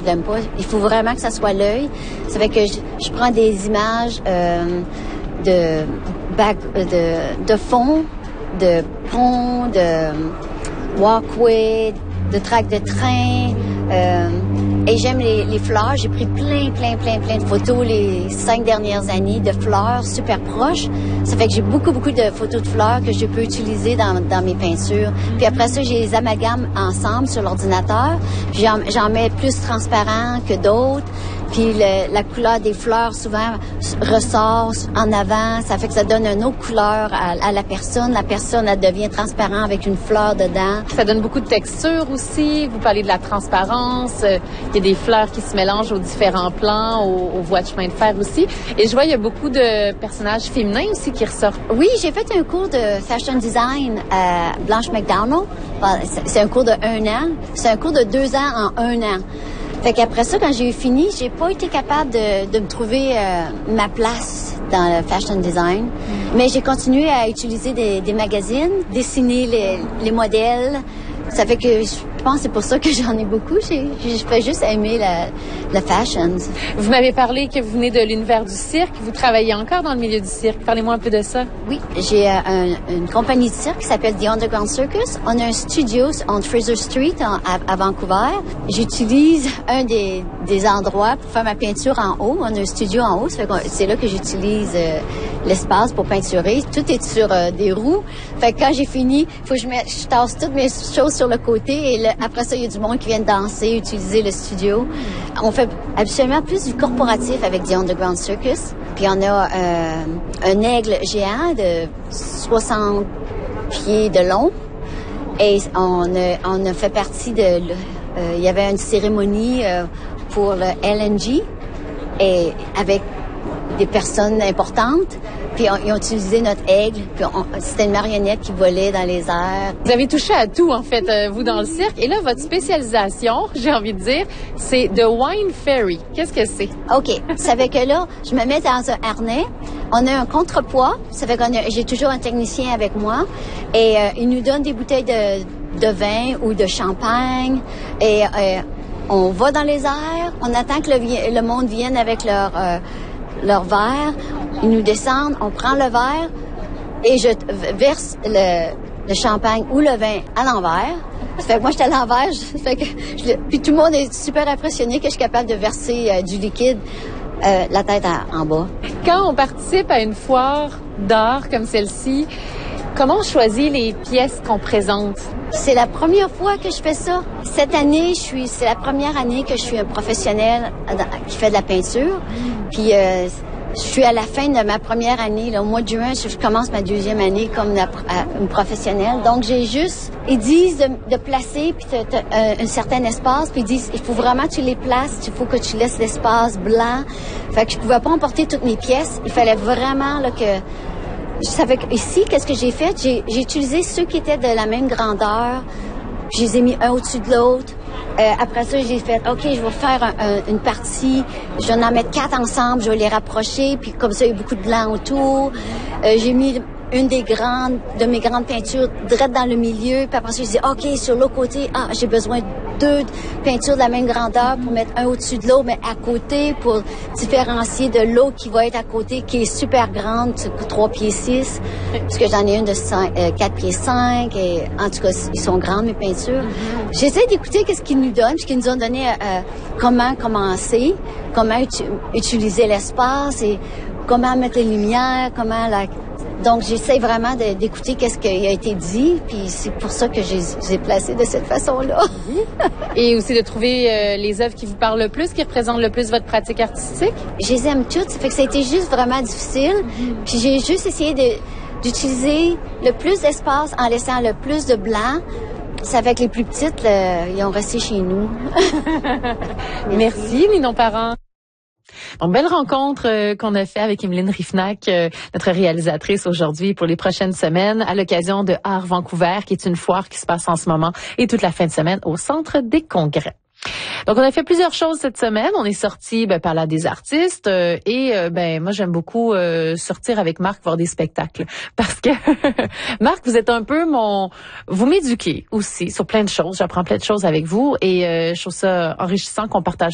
je l'aime pas. Il faut vraiment que ça soit l'œil. Ça fait que je prends des images de fond, de pont, de walkway, de track de train. Et j'aime les fleurs. J'ai pris plein de photos les 5 dernières années de fleurs super proches. Ça fait que j'ai beaucoup de photos de fleurs que je peux utiliser dans mes peintures. Puis après ça, j'ai les amalgames ensemble sur l'ordinateur. Puis j'en mets plus transparent que d'autres. Puis la couleur des fleurs souvent ressort en avant. Ça fait que ça donne une autre couleur à la personne. La personne, elle devient transparente avec une fleur dedans. Ça donne beaucoup de texture aussi. Vous parlez de la transparence. Il y a des fleurs qui se mélangent aux différents plans, aux voies de chemin de fer aussi. Et je vois, il y a beaucoup de personnages féminins aussi qui ressortent. Oui, j'ai fait un cours de fashion design à Blanche McDonald. C'est un cours de 1 an. C'est un cours de 2 ans en 1 an. Fait qu'après ça, quand j'ai eu fini, j'ai pas été capable de me trouver ma place dans le fashion design. Mais j'ai continué à utiliser des magazines, dessiner les modèles. Ça fait que je pense que c'est pour ça que j'en ai beaucoup. Je fais juste aimer la fashion. Vous m'avez parlé que vous venez de l'univers du cirque. Vous travaillez encore dans le milieu du cirque. Parlez-moi un peu de ça. Oui, j'ai une compagnie de cirque qui s'appelle The Underground Circus. On a un studio en Fraser Street à Vancouver. J'utilise un des endroits pour faire ma peinture en haut. On a un studio en haut. Ça fait que c'est là que j'utilise l'espace pour peinturer. Tout est sur des roues. Fait que quand j'ai fini, faut que je tasse toutes mes choses sur le côté et après ça, il y a du monde qui vient danser, utiliser le studio. On fait absolument plus du corporatif avec The Underground Circus. Puis on a un aigle géant de 60 pieds de long. Et on a fait partie il y avait une cérémonie pour le LNG et avec des personnes importantes. Puis ils ont utilisé notre aigle. Puis c'était une marionnette qui volait dans les airs. Vous avez touché à tout, en fait, vous, dans le cirque. Et là, votre spécialisation, j'ai envie de dire, c'est The Wine Fairy. Qu'est-ce que c'est? OK. Ça fait que là, je me mets dans un harnais. On a un contrepoids. Ça fait j'ai toujours un technicien avec moi. Et il nous donne des bouteilles de vin ou de champagne. Et on va dans les airs. On attend que le monde vienne avec leur verre. Ils nous descendent, on prend le verre et je verse le champagne ou le vin à l'envers. Ça fait que moi, j'étais à l'envers. Puis tout le monde est super impressionné que je suis capable de verser du liquide la tête en bas. Quand on participe à une foire d'art comme celle-ci, comment on choisit les pièces qu'on présente? C'est la première fois que je fais ça. Cette année, c'est la première année que je suis un professionnel qui fait de la peinture. Puis je suis à la fin de ma première année. Là, au mois de juin, je commence ma 2e année comme une professionnelle. Donc, ils disent de placer puis un certain espace. Puis ils disent, il faut vraiment que tu les places. Il faut que tu laisses l'espace blanc. Fait que je pouvais pas emporter toutes mes pièces. Il fallait vraiment là que... Je savais ici, qu'est-ce que j'ai fait? J'ai utilisé ceux qui étaient de la même grandeur. Je les ai mis un au-dessus de l'autre. Après ça, j'ai fait, OK, je vais faire une partie. Je vais en mettre 4 ensemble. Je vais les rapprocher. Puis comme ça, il y a beaucoup de blanc autour. J'ai mis une de mes grandes peintures direct dans le milieu. Puis après ça, je dis, OK, sur l'autre côté, j'ai besoin de 2 peintures de la même grandeur pour mettre un au-dessus de l'autre, mais à côté pour différencier de l'autre qui va être à côté, qui est super grande, 3 pieds 6, parce que j'en ai une de 4 pieds 5, et en tout cas, ils sont grandes, mes peintures. J'essaie d'écouter qu'est-ce qu'ils nous donnent, puis qu'ils nous ont donné comment commencer, comment utiliser l'espace, et comment mettre les lumières, Donc, j'essaie vraiment d'écouter qu'est-ce qui a été dit, puis c'est pour ça que j'ai placé de cette façon-là. Et aussi de trouver les œuvres qui vous parlent le plus, qui représentent le plus votre pratique artistique? Je les aime toutes, ça fait que ça a été juste vraiment difficile. Puis j'ai juste essayé d'utiliser le plus d'espace en laissant le plus de blanc. Ça fait que les plus petites, ils ont resté chez nous. Merci, Ninon Parent. Bon, belle rencontre qu'on a fait avec Emeline Rifnac, notre réalisatrice aujourd'hui pour les prochaines semaines à l'occasion de Art Vancouver, qui est une foire qui se passe en ce moment et toute la fin de semaine au Centre des Congrès. Donc, on a fait plusieurs choses cette semaine. On est sorti parler des artistes moi, j'aime beaucoup sortir avec Marc voir des spectacles parce que Marc, vous êtes un peu vous m'éduquez aussi sur plein de choses. J'apprends plein de choses avec vous et je trouve ça enrichissant qu'on partage